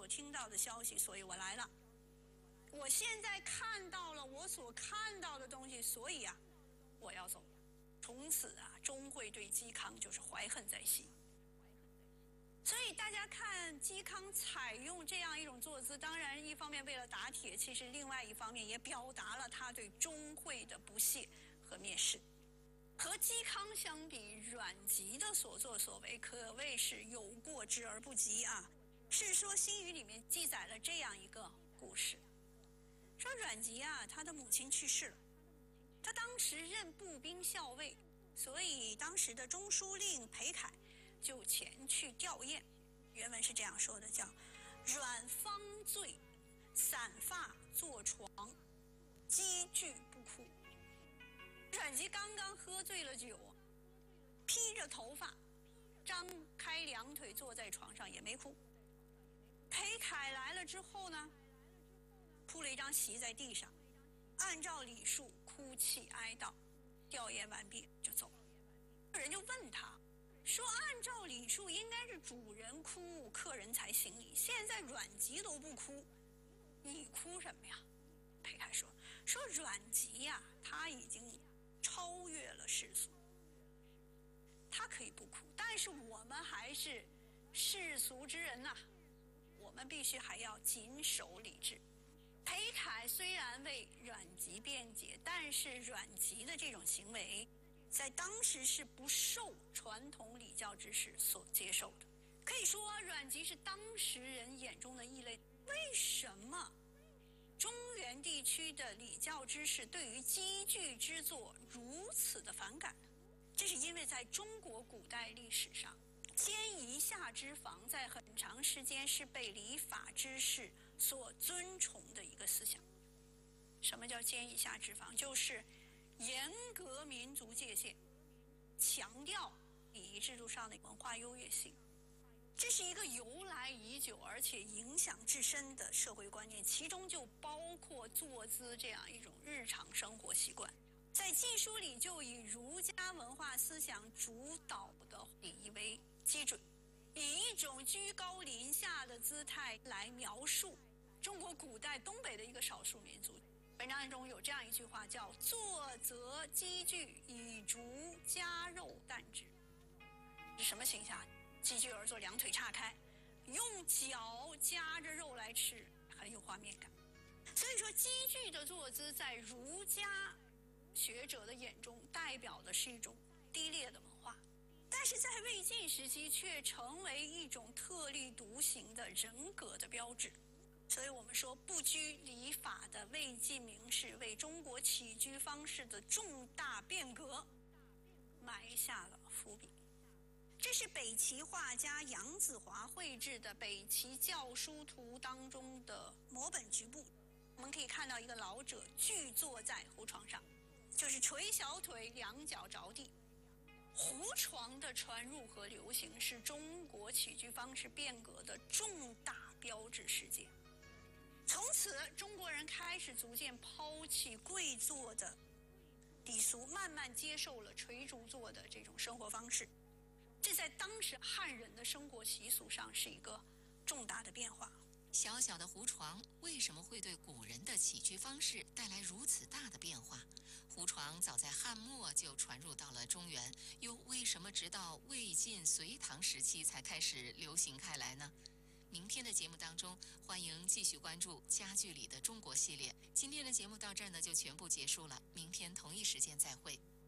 听到的消息，所以我来了。我现在看到了我所看到的东西，所以啊，我要走。从此啊，钟会对嵇康就是怀恨在心。所以大家看嵇康采用这样一种坐姿，当然一方面为了打铁，其实另外一方面也表达了他对钟会的不屑和蔑视。和嵇康相比，阮籍的所作所为可谓是有过之而不及啊。《世说新语》里面记载了这样一个故事，说阮籍啊，他的母亲去世了，他当时任步兵校尉，所以当时的中书令裴楷就前去吊唁。原文是这样说的，叫阮方醉，散发坐床，积聚不哭。阮籍刚刚喝醉了酒，披着头发，张开两腿坐在床上也没哭。裴楷来了之后呢，铺了一张席在地上，按照礼数哭泣哀悼，吊唁完毕就走了。人就问他说，按照礼数应该是主人哭，客人才行礼，现在阮籍都不哭，你哭什么呀？裴楷说阮籍呀，他已经超越了世俗，他可以不哭，但是我们还是世俗之人呐，我们必须还要谨守礼制。裴楷虽然为阮籍辩解，但是阮籍的这种行为在当时是不受传统礼教之士所接受的。可以说阮籍是当时人眼中的异类。为什么中原地区的礼教之士对于积聚之作如此的反感呢？这是因为在中国古代历史上，奸夷下之防在很长时间是被礼法之士所尊崇的一个思想。什么叫奸夷下之防？就是严格民族界限，强调礼仪制度上的文化优越性。这是一个由来已久而且影响至深的社会观念，其中就包括坐姿这样一种日常生活习惯。在记书里就以儒家文化思想主导的礼仪为基准，以一种居高临下的姿态来描述中国古代东北的一个少数民族。文章中有这样一句话，叫坐则积聚，以竹夹肉啖之。是什么形象？积聚而坐，两腿岔开，用脚夹着肉来吃，很有画面感。所以说积聚的坐姿在儒家学者的眼中代表的是一种低劣的文化，但是在魏晋时期却成为一种特立独行的人格的标志。所以我们说，不拘礼法的魏晋名士为中国起居方式的重大变革埋下了伏笔。这是北齐画家杨子华绘制的《北齐教书图》当中的摹本局部。我们可以看到一个老者踞坐在胡床上，就是垂小腿，两脚着地。胡床的传入和流行是中国起居方式变革的重大标志事件。从此中国人开始逐渐抛弃跪坐的礼俗，慢慢接受了垂足坐的这种生活方式。这在当时汉人的生活习俗上是一个重大的变化。 小小的胡床为什么会对古人的起居方式带来如此大的变化？胡床早在汉末就传入到了中原，又为什么直到魏晋隋唐时期才开始流行开来呢？明天的节目当中，欢迎继续关注家具里的中国系列。今天的节目到这儿呢就全部结束了，明天同一时间再会。